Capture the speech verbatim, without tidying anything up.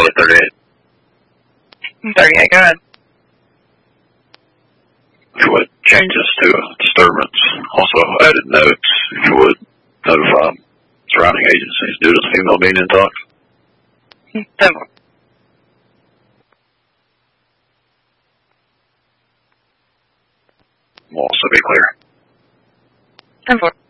Charlie thirty-eight. thirty-eight, go ahead. If you would, change this to a disturbance. Also, added notes, if you would, notify surrounding agencies due to the female being in talks. ten four. Will also be clear. ten four.